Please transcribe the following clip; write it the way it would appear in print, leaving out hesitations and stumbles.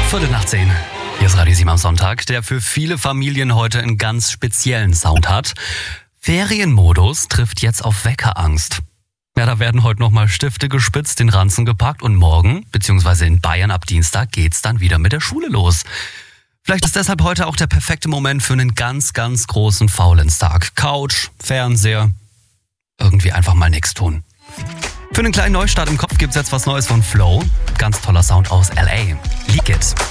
10:15. Hier ist Radio 7 am Sonntag, der für viele Familien heute einen ganz speziellen Sound hat. Ferienmodus trifft jetzt auf Weckerangst. Ja, da werden heute nochmal Stifte gespitzt, den Ranzen gepackt und morgen, beziehungsweise in Bayern ab Dienstag, geht's dann wieder mit der Schule los. Vielleicht ist deshalb heute auch der perfekte Moment für einen ganz, ganz großen Faulenztag. Couch, Fernseher, irgendwie einfach mal nichts tun. Für einen kleinen Neustart im Kopf gibt's jetzt was Neues von Flow. Ganz toller Sound aus LA. Leak It.